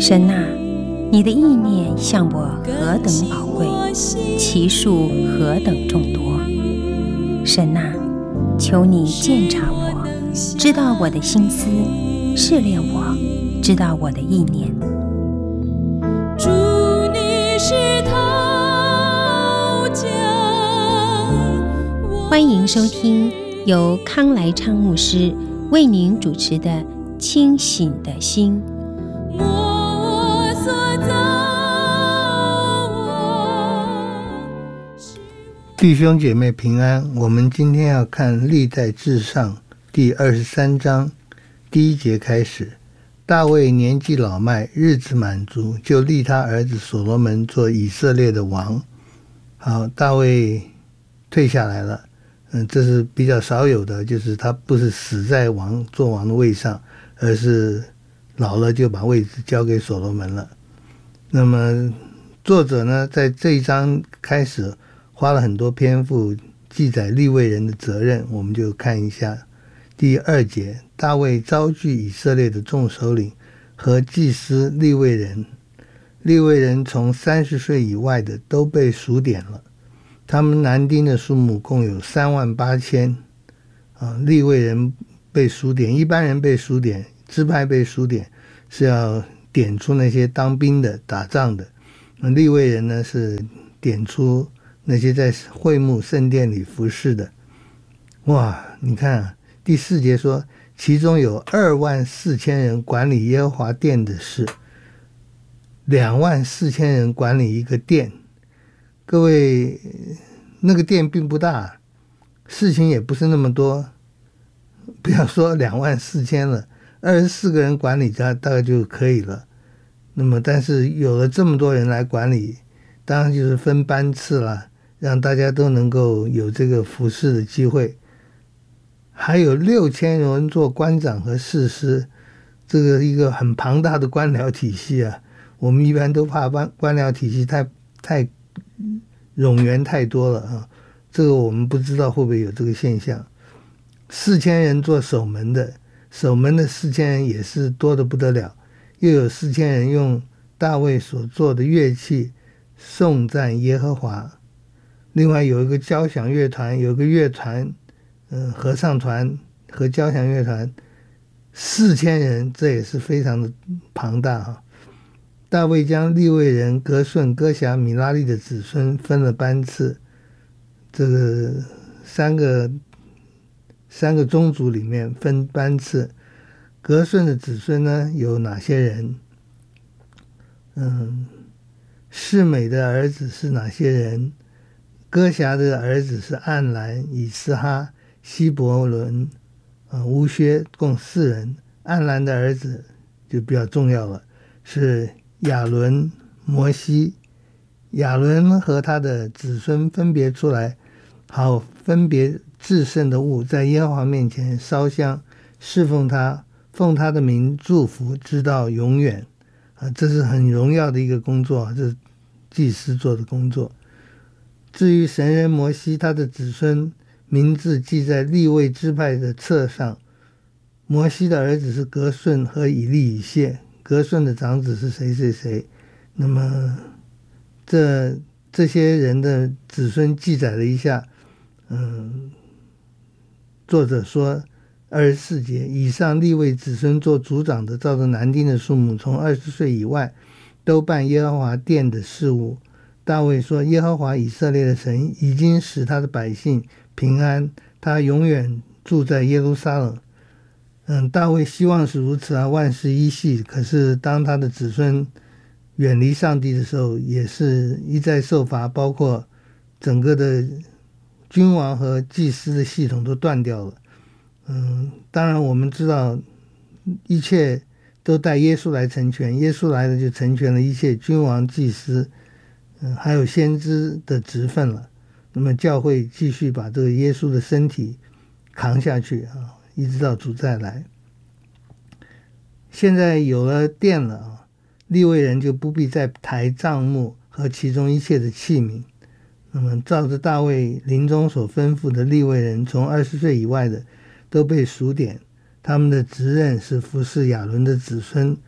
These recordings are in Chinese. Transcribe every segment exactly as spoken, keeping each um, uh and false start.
神啊，你的意念向我何等宝贵，其数何等众多。神啊，求你鉴察我，知道我的心思，试炼我，知道我的意念。 主，你是陶匠。 欢迎收听由康来昌牧师为您主持的《清醒的心》。 弟兄姐妹平安，我们今天要看历代志上第二十三章第一节开始。大卫年纪老迈，日子满足，就立他儿子所罗门做以色列的王。好，大卫退下来了，嗯，这是比较少有的，就是他不是死在王做王的位上，而是老了就把位置交给所罗门了。那么作者呢，在这一章开始花了很多篇幅记载利未人的责任，我们就看一下第二节。大卫召聚以色列的众首领和祭司利未人，利未人从三十岁以外的都被数点了，他们男丁的数目共有三万八千。啊，利未人被数点，一般人被数点，支派被数点是要点出那些当兵的、打仗的。利未人呢，是点出那些在会幕圣殿里服侍的。哇，你看啊，第四节说，其中有二万四千人管理耶和华殿的事，两万四千人管理一个殿。各位，那个殿并不大，事情也不是那么多，不要说两万四千了，二十四个人管理它大概就可以了。那么，但是有了这么多人来管理，当然就是分班次啦，让大家都能够有这个服侍的机会。还有六千人做官长和士师，这个一个很庞大的官僚体系啊。我们一般都怕官官僚体系太太冗员太多了啊，这个我们不知道会不会有这个现象。四千人做守门的，守门的四千人也是多得不得了，又有四千人用大卫所做的乐器颂赞耶和华。另外有一个交响乐团，有一个乐团，嗯，合唱团和交响乐团，四千人，这也是非常的庞大哈。大卫将利未人革顺、哥辖、米拉利的子孙分了班次，这个三个三个宗族里面分班次。革顺的子孙呢有哪些人？嗯，示每的儿子是哪些人？哥辖的儿子是暗兰、以斯哈、希伯伦、呃、乌薛，共四人。暗兰的儿子就比较重要了，是亚伦、摩西。亚伦和他的子孙分别出来，好分别至圣的物，在耶和华面前烧香侍奉他，奉他的名祝福，直到永远。啊，这是很荣耀的一个工作，这是祭司做的工作。至于神人摩西，他的子孙名字记在利未支派的册上。摩西的儿子是革顺和以利以谢，革顺的长子是谁谁谁。那么这这些人的子孙记载了一下，嗯，作者说二十四节，以上利未子孙做族长的，照着男丁的数目，从二十岁以外，都办耶和华殿的事务。大卫说，耶和华以色列的神已经使他的百姓平安，他永远住在耶路撒冷。嗯，大卫希望是如此啊，万事依系。可是当他的子孙远离上帝的时候，也是一再受罚，包括整个的君王和祭司的系统都断掉了。嗯，当然我们知道一切都带耶稣来成全，耶稣来了就成全了一切君王、祭司，嗯，还有先知的职分了。那么教会继续把这个耶稣的身体扛下去啊，一直到主再来。现在有了殿了啊，利未人就不必再抬帐幕和其中一切的器皿。那么照着大卫临终所吩咐的，利未人从二十岁以外的都被数点，他们的职任是服侍亚伦的子孙，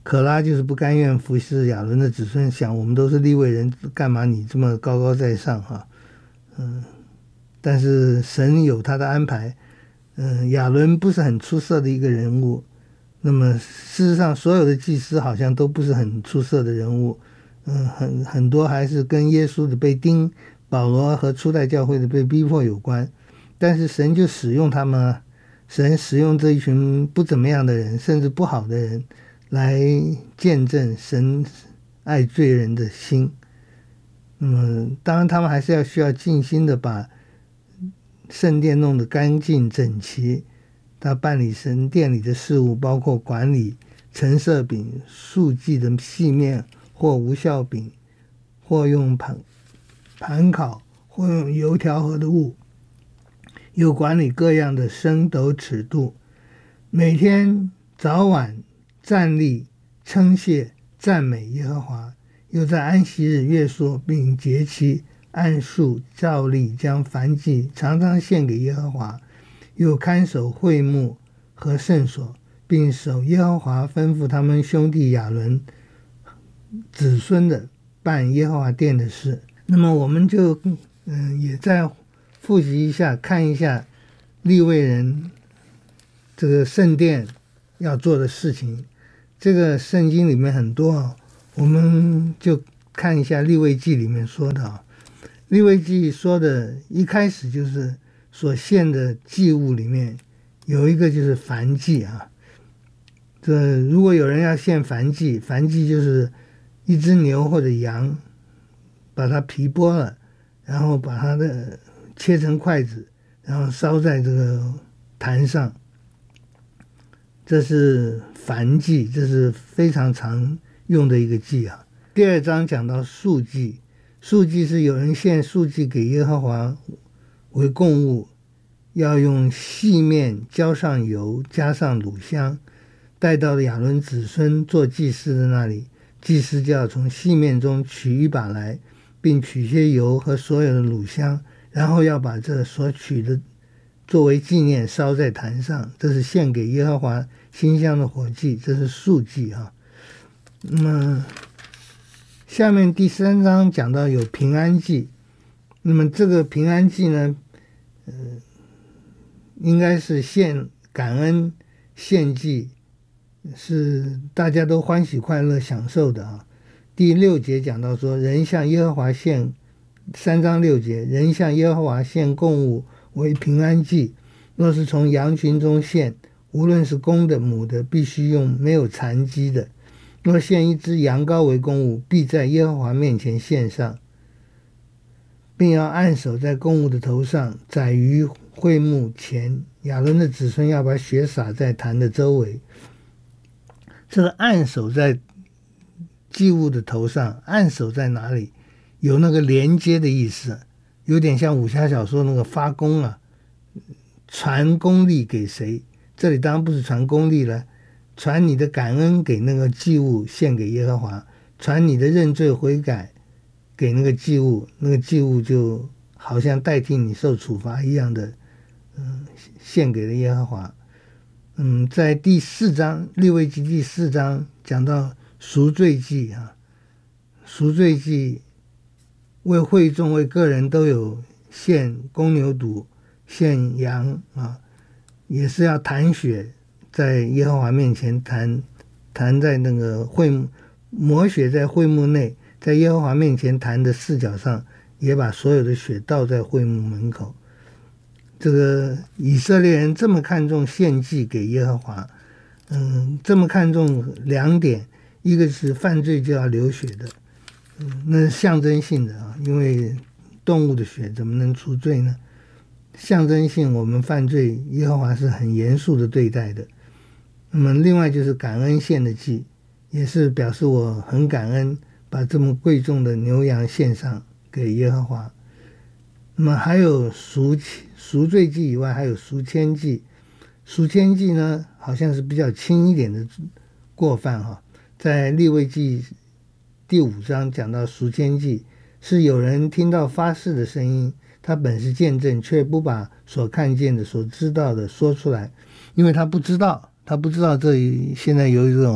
可拉就是不甘愿服侍亚伦的子孙，想我们都是利未人，干嘛你这么高高在上哈？嗯，但是神有他的安排。嗯，亚伦不是很出色的一个人物，那么事实上所有的祭司好像都不是很出色的人物。嗯，很很多还是跟耶稣的被钉、保罗和初代教会的被逼迫有关。但是神就使用他们啊，神使用这一群不怎么样的人，甚至不好的人，来见证神爱罪人的心。那么当然他们还是要需要尽心的把圣殿弄得干净整齐，他办理神殿里的事务，包括管理陈设饼、素祭的细面或无酵饼，或用盘盘烤，或用油调和的物，又管理各样的升斗尺度，每天早晚站立称谢赞美耶和华，又在安息日约束并节期按数照例将燔祭常常献给耶和华，又看守会幕和圣所，并守耶和华吩咐他们兄弟亚伦子孙的办耶和华殿的事。那么我们就嗯也再复习一下，看一下利未人这个圣殿要做的事情。这个圣经里面很多啊，我们就看一下利未记里面说的啊。利未记说的一开始就是所献的祭物里面有一个就是燔祭啊。这如果有人要献燔祭，燔祭就是一只牛或者羊，把它皮剥了，然后把它的切成筷子，然后烧在这个坛上，这是燔祭，这是非常常用的一个祭啊。第二章讲到素祭，素祭是有人献素祭给耶和华为供物，要用细面浇上油，加上乳香，带到亚伦子孙做祭司的那里，祭司就要从细面中取一把来，并取些油和所有的乳香，然后要把这所取的作为纪念烧在坛上，这是献给耶和华馨香的火祭，这是素祭啊。那么下面第三章讲到有平安祭，那么这个平安祭呢，呃，应该是献感恩献祭，是大家都欢喜快乐享受的啊。第六节讲到说，人向耶和华献，三章六节，人向耶和华献供物为平安祭，若是从羊群中献，无论是公的母的，必须用没有残疾的。若献一只羊羔为供物，必在耶和华面前献上，并要按手在供物的头上，宰于会幕前。亚伦的子孙要把血洒在坛的周围。这个按手在祭物的头上，按手在哪里？有那个连接的意思，有点像武侠小说那个发功啊，传功力给谁？这里当然不是传功力了，传你的感恩给那个祭物献给耶和华，传你的认罪悔改给那个祭物，那个祭物就好像代替你受处罚一样的，嗯，献给了耶和华。嗯，在第四章利未记第四章讲到赎罪祭啊，赎罪祭为会众为个人都有献公牛犊、献羊啊，也是要弹血在耶和华面前弹，弹在那个会幕，抹血在会幕内，在耶和华面前弹的四角上，也把所有的血倒在会幕门口。这个以色列人这么看重献祭给耶和华，嗯，这么看重两点，一个是犯罪就要流血的，嗯，那是象征性的啊，因为动物的血怎么能除罪呢？象征性，我们犯罪，耶和华是很严肃的对待的。那么另外就是感恩献的祭，也是表示我很感恩，把这么贵重的牛羊献上给耶和华。那么还有赎赎罪祭以外，还有赎愆祭。赎愆祭呢，好像是比较轻一点的过犯哈。在利未记第五章讲到赎愆祭，是有人听到发誓的声音，他本是见证，却不把所看见的、所知道的说出来，因为他不知道，他不知道这里现在有一种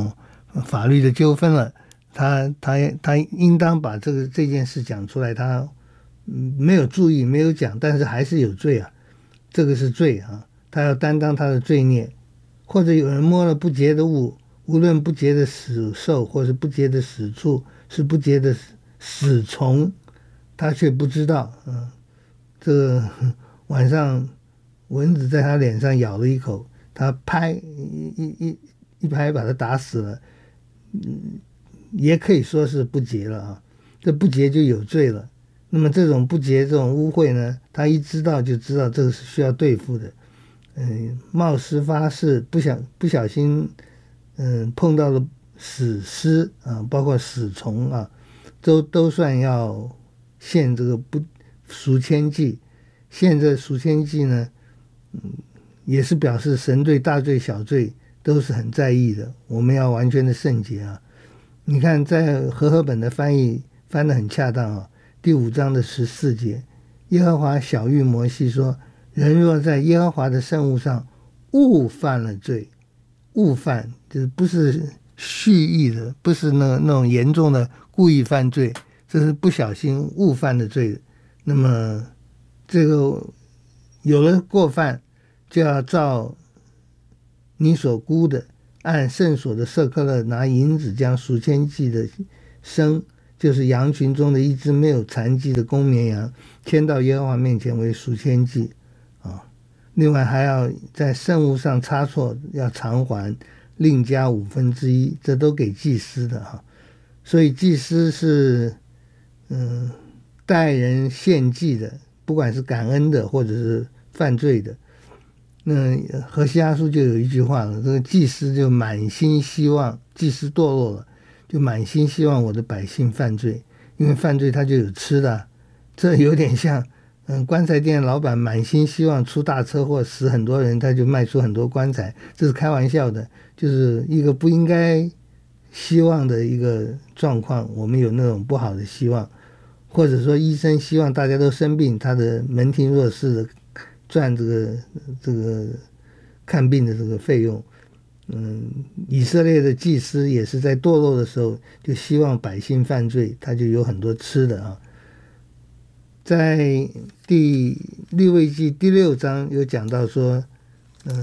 法律的纠纷了，他他他应当把这个这件事讲出来，他没有注意没有讲，但是还是有罪啊，这个是罪啊，他要担当他的罪孽。或者有人摸了不洁的物，无论不洁的死兽或是不洁的死畜，是不洁的死虫，他却不知道。嗯，这个晚上蚊子在他脸上咬了一口，他拍一一一一拍把他打死了，嗯，也可以说是不洁了啊，这不洁就有罪了。那么这种不洁这种污秽呢，他一知道就知道这个是需要对付的。嗯，冒失发誓，不小不小心，嗯，碰到了死尸啊，包括死虫啊，都都算要献这个不赎愆祭。献这赎愆祭呢，嗯，也是表示神对大罪小罪都是很在意的，我们要完全的圣洁啊。你看，在和合本的翻译翻得很恰当啊，第五章的十四节，耶和华晓谕摩西说，人若在耶和华的圣物上误犯了罪，误犯就是不是蓄意的，不是那那种严重的故意犯罪，这是不小心误犯的罪。那么这个有了过犯，就要照你所估的，按圣所的舍客勒拿银子将赎愆祭的生，就是羊群中的一只没有残疾的公绵羊，牵到耶和华面前为赎愆祭。另外还要在圣物上差错，要偿还，另加五分之一，这都给祭司的哈。所以祭司是嗯代人献祭的，不管是感恩的或者是犯罪的。那何西阿书就有一句话了，这个祭司就满心希望，祭司堕落了，就满心希望我的百姓犯罪，因为犯罪他就有吃的，这有点像。嗯，棺材店老板满心希望出大车祸死很多人，他就卖出很多棺材，这是开玩笑的，就是一个不应该希望的一个状况。我们有那种不好的希望，或者说医生希望大家都生病，他的门庭若市的赚这个这个看病的这个费用。嗯，以色列的祭司也是在堕落的时候就希望百姓犯罪，他就有很多吃的啊。在第利未记第六章有讲到说，嗯、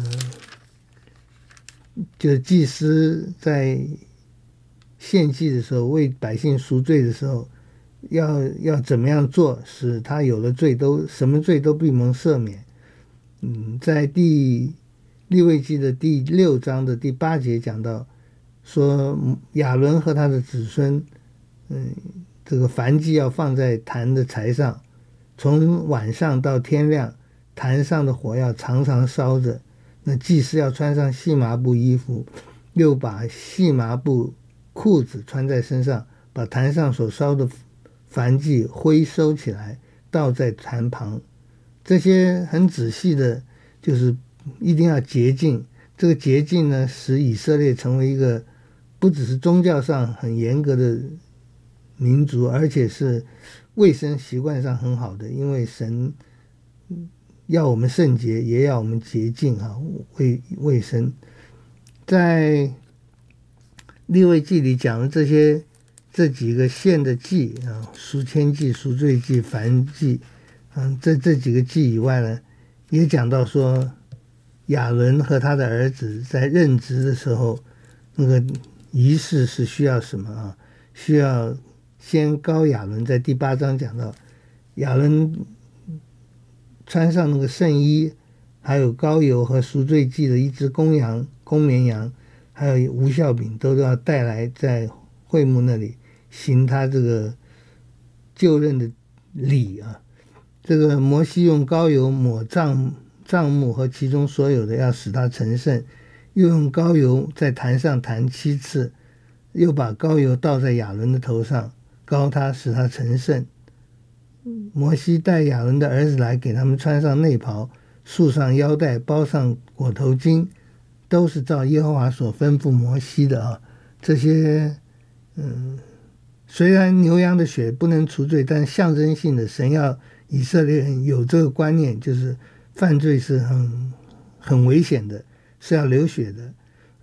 呃，就祭司在献祭的时候，为百姓赎罪的时候，要要怎么样做，使他有了罪都什么罪都必蒙赦免。嗯，在第利未记的第六章的第八节讲到说，亚伦和他的子孙，嗯，这个燔祭要放在坛的柴上。从晚上到天亮，坛上的火要常常烧着。那祭司要穿上细麻布衣服，又把细麻布裤子穿在身上，把坛上所烧的燔祭灰收起来，倒在坛旁。这些很仔细的，就是一定要洁净。这个洁净呢，使以色列成为一个不只是宗教上很严格的民族，而且是卫生习惯上很好的，因为神要我们圣洁，也要我们洁净啊，卫卫生。在利未记里讲的这些这几个献的祭啊，赎愆祭、赎罪祭、燔祭，嗯，这这几个祭以外呢，也讲到说亚伦和他的儿子在任职的时候，那个仪式是需要什么啊？需要先膏亚伦，在第八章讲到，亚伦穿上那个圣衣，还有膏油和赎罪祭的一只公羊、公绵羊，还有无酵饼，都要带来在会幕那里行他这个就任的礼啊。这个摩西用膏油抹帐帐幕和其中所有的，要使他成圣，又用膏油在坛上弹七次，又把膏油倒在亚伦的头上，膏他，使他成圣。摩西带亚伦的儿子来，给他们穿上内袍，束上腰带，包上裹头巾，都是照耶和华所吩咐摩西的啊。这些嗯，虽然牛羊的血不能除罪，但象征性的，神要以色列人有这个观念，就是犯罪是很很危险的，是要流血的，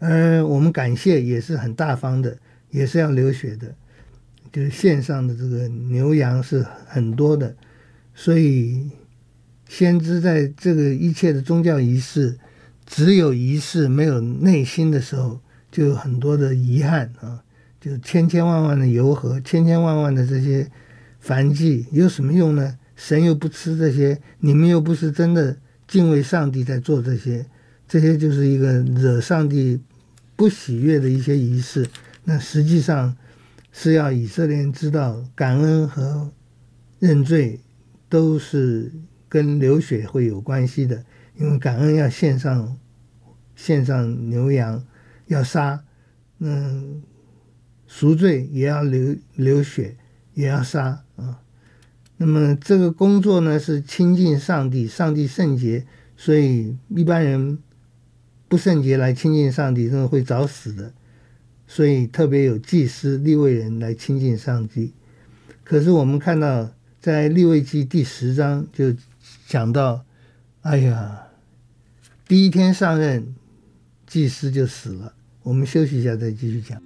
而我们感谢也是很大方的，也是要流血的，就是献上的这个牛羊是很多的，所以先知在这个一切的宗教仪式，只有仪式没有内心的时候，就有很多的遗憾啊，就千千万万的油和，千千万万的这些燔祭有什么用呢？神又不吃这些，你们又不是真的敬畏上帝在做这些，这些就是一个惹上帝不喜悦的一些仪式。那实际上是要以色列人知道，感恩和认罪都是跟流血会有关系的，因为感恩要献上献上牛羊，要杀，嗯，赎罪也要流流血，也要杀啊。那么这个工作呢是亲近上帝，上帝圣洁，所以一般人不圣洁来亲近上帝，真的会早死的。所以特别有祭司利未人来亲近上帝。可是我们看到在利未记第十章就讲到，哎呀，第一天上任祭司就死了。我们休息一下再继续讲。